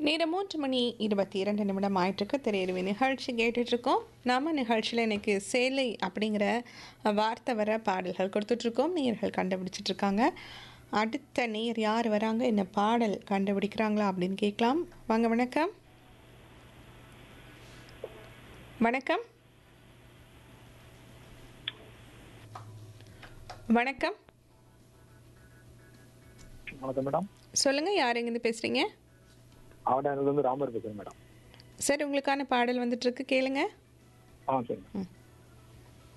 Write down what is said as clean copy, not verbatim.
நேரம் 3:22 ஆயிட்டிருக்கு. திரையரவு நிகழ்ச்சி கேட்டுட்ருக்கோம். நம்ம நிகழ்ச்சியில் இன்னைக்கு சேலை அப்படிங்கிற வார்த்தை வர பாடல்கள் கொடுத்துட்ருக்கோம். நேயர்கள் கண்டுபிடிச்சிட்ருக்காங்க. அடுத்த நேயர் யார் வராங்க, என்ன பாடல் கண்டுபிடிக்கிறாங்களா அப்படின்னு கேட்கலாம். வாங்க, வணக்கம். வணக்கம். வணக்கம். வணக்கம் மேடம். சொல்லுங்க, யார் எங்கேருந்து பேசுறீங்க? ஆவடானிலிருந்து ராமர் பேசுறேன் மேடம். சரி, உங்களுக்கான பாடல் வந்துட்டு இருக்கு, கேளுங்க. சரி.